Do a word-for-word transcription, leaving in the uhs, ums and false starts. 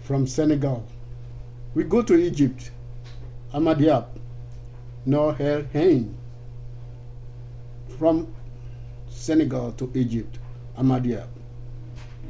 from Senegal. We go to Egypt, Amadiab, Noor El Hein. From Senegal to Egypt, Amadiab.